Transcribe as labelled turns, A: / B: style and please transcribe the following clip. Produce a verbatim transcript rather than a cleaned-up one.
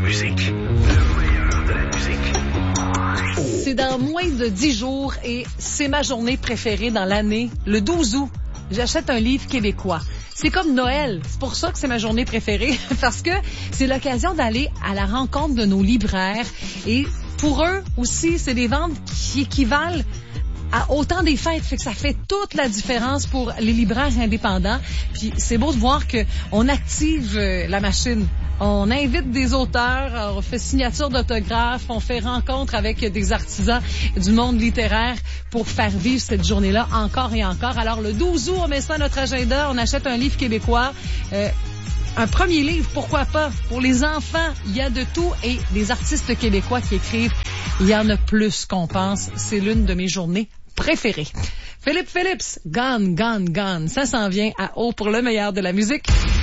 A: musique. Le meilleur de la musique.
B: C'est dans moins de dix jours et c'est ma journée préférée dans l'année. Le douze août, j'achète un livre québécois. C'est comme Noël. C'est pour ça que c'est ma journée préférée, parce que c'est l'occasion d'aller à la rencontre de nos libraires. Et pour eux aussi, c'est des ventes qui équivalent à autant des fêtes. Fait que ça fait toute la différence pour les libraires indépendants. Puis c'est beau de voir que on active euh, la machine. On invite des auteurs, on fait signature d'autographes, on fait rencontre avec des artisans du monde littéraire pour faire vivre cette journée-là encore et encore. Alors le douze août, on met ça à notre agenda, on achète un livre québécois. Euh, Un premier livre, pourquoi pas? Pour les enfants, il y a de tout et les artistes québécois qui écrivent, il y en a plus qu'on pense. C'est l'une de mes journées préférées. Philippe Phillips, Gone, Gone, Gone. Ça s'en vient à haut pour le meilleur de la musique.